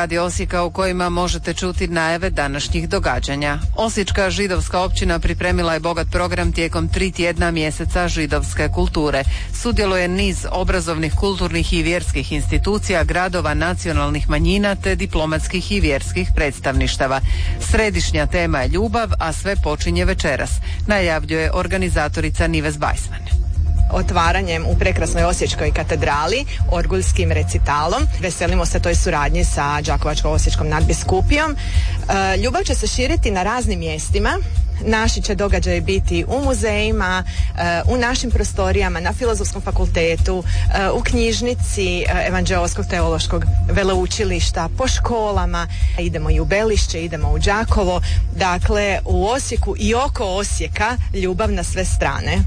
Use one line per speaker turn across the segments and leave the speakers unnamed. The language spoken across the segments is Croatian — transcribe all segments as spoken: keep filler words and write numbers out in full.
Radio Osijeka u kojima možete čuti najave današnjih događanja. Osječka židovska općina pripremila je bogat program tijekom tri tjedna mjeseca židovske kulture. Sudjeluje niz obrazovnih, kulturnih i vjerskih institucija, gradova, nacionalnih manjina te diplomatskih i vjerskih predstavništava. Središnja tema je ljubav, a sve počinje večeras, najavljuje organizatorica Nives Bajsman.
Otvaranjem u prekrasnoj Osječkoj katedrali, orguljskim recitalom. Veselimo se toj suradnji sa Đakovačko-osječkom nadbiskupijom. E, ljubav će se širiti na raznim mjestima. Naši će događaji biti u muzejima, u našim prostorijama, na Filozofskom fakultetu, u knjižnici Evanđeoskog teološkog veleučilišta, po školama. Idemo i u Belišće, idemo u Đakovo. Dakle, u Osijeku i oko Osijeka ljubav na sve strane.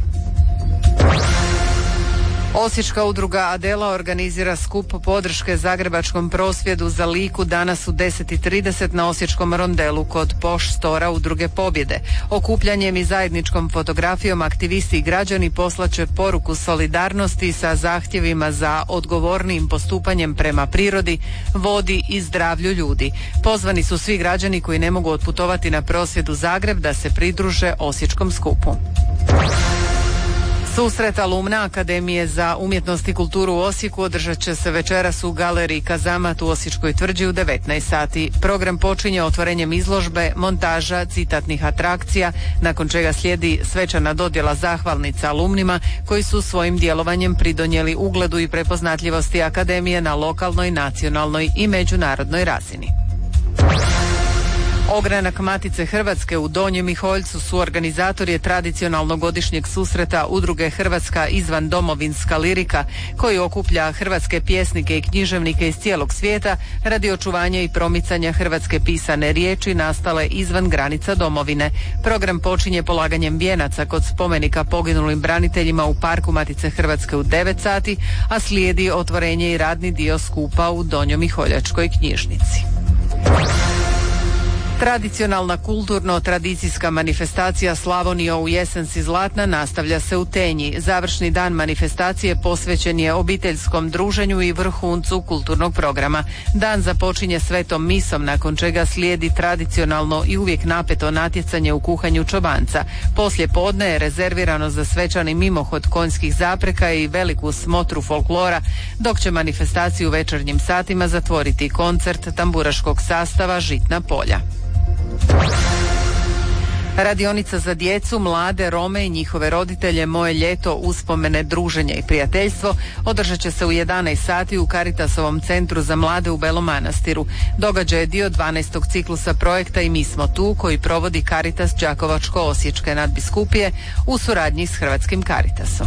Osječka udruga Adela organizira skup podrške zagrebačkom prosvjedu za Liku danas u deset i trideset na Osječkom rondelu kod Poš Stora udruge Pobjede. Okupljanjem i zajedničkom fotografijom aktivisti i građani poslaće poruku solidarnosti sa zahtjevima za odgovornijim postupanjem prema prirodi, vodi i zdravlju ljudi. Pozvani su svi građani koji ne mogu otputovati na prosvjed u Zagreb da se pridruže Osječkom skupu. Susret alumna Akademije za umjetnost i kulturu u Osijeku održat će se večeras u galeriji Kazamat u Osječkoj tvrđi u devetnaest sati. Program počinje otvorenjem izložbe, montaža, citatnih atrakcija, nakon čega slijedi svečana dodjela zahvalnica alumnima koji su svojim djelovanjem pridonijeli ugledu i prepoznatljivosti Akademije na lokalnoj, nacionalnoj i međunarodnoj razini. Ogranak Matice Hrvatske u Donjem Miholjcu su organizatori tradicionalnog godišnjeg susreta udruge Hrvatska izvan domovinska lirika, koji okuplja hrvatske pjesnike i književnike iz cijelog svijeta radi očuvanja i promicanja hrvatske pisane riječi nastale izvan granica domovine. Program počinje polaganjem vijenaca kod spomenika poginulim braniteljima u Parku Matice Hrvatske u devet sati, a slijedi otvorenje i radni dio skupa u Donjomiholjačkoj knjižnici. Tradicionalna kulturno-tradicijska manifestacija Slavonija u jesen si zlatna nastavlja se u Tenji. Završni dan manifestacije posvećen je obiteljskom druženju i vrhuncu kulturnog programa. Dan započinje svetom misom, nakon čega slijedi tradicionalno i uvijek napeto natjecanje u kuhanju čobanca. Poslije podne je rezervirano za svečani mimohod konjskih zapreka i veliku smotru folklora, dok će manifestaciju u večernjim satima zatvoriti koncert tamburaškog sastava Žitna polja. Radionica za djecu, mlade, Rome i njihove roditelje Moje ljeto, uspomene, druženje i prijateljstvo održat će se u jedanaest sati u Caritasovom centru za mlade u Belom Manastiru. Događaj je dio dvanaestog ciklusa projekta I mi smo tu koji provodi Caritas Đakovačko-osječke nadbiskupije u suradnji s Hrvatskim Caritasom.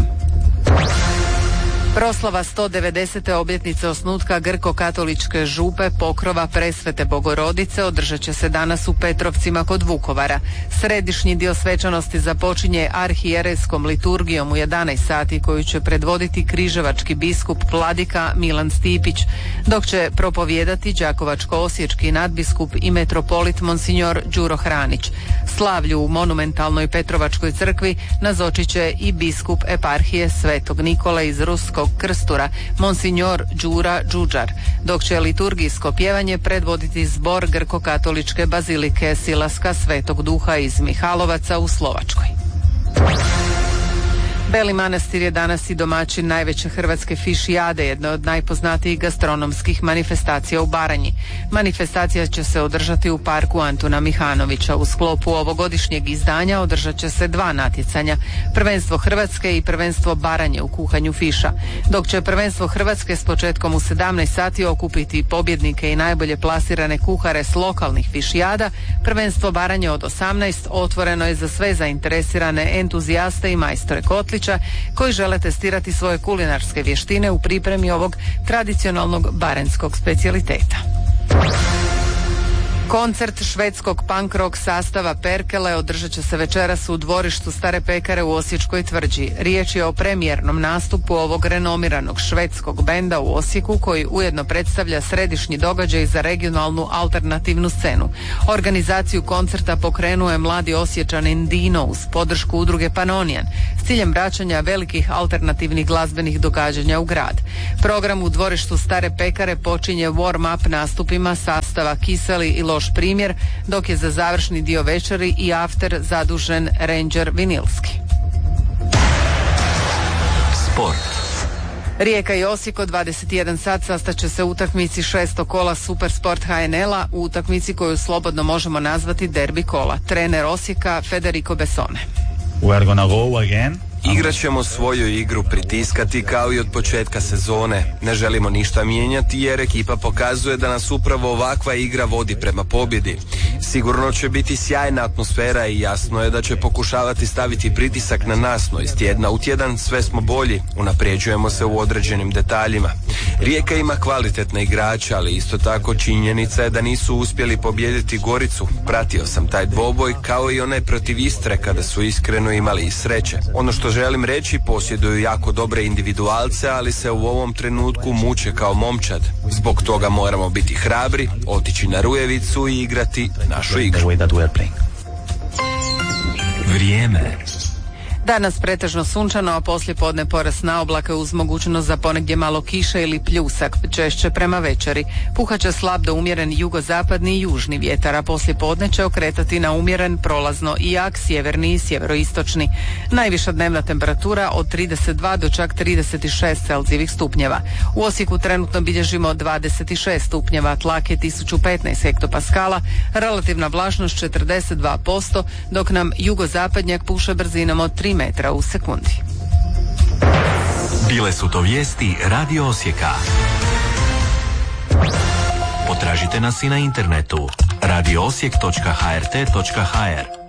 Proslava sto devedesete obljetnice osnutka grko-katoličke župe Pokrova Presvete Bogorodice održat će se danas u Petrovcima kod Vukovara. Središnji dio svečanosti započinje arhijerejskom liturgijom u jedanaest sati koju će predvoditi križevački biskup vladika Milan Stipić, dok će propovijedati đakovačko-osječki nadbiskup i metropolit monsignor Đuro Hranić. Slavlju u monumentalnoj Petrovačkoj crkvi nazočit će i biskup eparhije Svetog Nikole iz Ruskog Krstura, monsignor Đura Đuđar, dok će liturgijsko pjevanje predvoditi zbor grko-katoličke bazilike Silaska Svetog Duha iz Mihalovaca u Slovačkoj. Beli Manastir je danas i domaćin najveće hrvatske fišijade, jedne od najpoznatijih gastronomskih manifestacija u Baranji. Manifestacija će se održati u parku Antuna Mihanovića. U sklopu ovogodišnjeg izdanja održat će se dva natjecanja, prvenstvo Hrvatske i prvenstvo Baranje u kuhanju fiša, dok će prvenstvo Hrvatske s početkom u sedamnaest sati okupiti pobjednike i najbolje plasirane kuhare s lokalnih fišijada. Prvenstvo Baranje od osamnaest otvoreno je za sve zainteresirane entuzijaste i majstore kotlića koji žele testirati svoje kulinarske vještine u pripremi ovog tradicionalnog baranjskog specijaliteta. Koncert švedskog punk rock sastava Perkele održat će se večeras u dvorištu Stare pekare u Osječkoj tvrđi. Riječ je o premijernom nastupu ovog renomiranog švedskog benda u Osijeku koji ujedno predstavlja središnji događaj za regionalnu alternativnu scenu. Organizaciju koncerta pokrenuo je mladi Osječanin Dino uz podršku udruge Panonijan. s ciljem vraćanja velikih alternativnih glazbenih događanja u grad. Program u dvorištu Stare pekare počinje warm-up nastupima sastava Kiseli i Loš primjer, dok je za završni dio večeri i after zadužen Ranger Vinilski.
Sport.
Rijeka i Osijek od dvadeset jedan sat sastaće se u utakmici šestog kola Supersport H N L-a, u utakmici koju slobodno možemo nazvati derbi kola. Trener Osijeka Federico Bessone.
We are gonna go again.
Igrat ćemo svoju igru, pritiskati kao i od početka sezone. Ne želimo ništa mijenjati jer ekipa pokazuje da nas upravo ovakva igra vodi prema pobjedi. Sigurno će biti sjajna atmosfera i jasno je da će pokušavati staviti pritisak na nas, no iz tjedna u tjedan sve smo bolji, unapređujemo se u određenim detaljima. Rijeka ima kvalitetne igrače, ali isto tako činjenica je da nisu uspjeli pobijediti Goricu. Pratio sam taj dvoboj kao i onaj protiv Istre kada su iskreno imali i sreće. Ono što želim reći, posjeduju jako dobre individualce, ali se u ovom trenutku muče kao momčad. Zbog toga moramo biti hrabri, otići na Rujevicu i igrati našu igru.
Vrijeme.
Danas pretežno sunčano, a poslije podne porast na oblake uz mogućnost za ponegdje malo kiše ili pljusak, češće prema večeri. Puhaće slab do umjeren jugozapadni i južni vjetar, a poslije podne će okretati na umjeren prolazno i jak sjeverni i sjeveroistočni. Najviša dnevna temperatura od trideset dva do čak trideset šest Celzijevih stupnjeva. U Osijeku trenutno bilježimo dvadeset šest stupnjeva, tlak je tisuću petnaest hektopaskala, relativna vlažnost četrdeset dva posto, dok nam jugozapadnjak puše brzinom od tri metra u sekundi.
Bile su to vijesti Radio Osijeka. Potražite nas i na internetu radio osijek točka h r t točka h r.